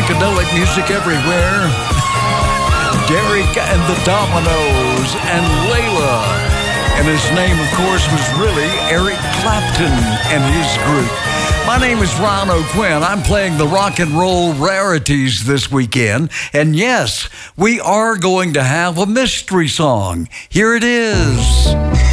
Funkadelic Music Everywhere. Derek and the Dominoes and Layla. And his name, of course, was really Eric Clapton and his group. My name is Ron O'Quinn. I'm playing the rock and roll rarities this weekend. And yes, we are going to have a mystery song. Here it is.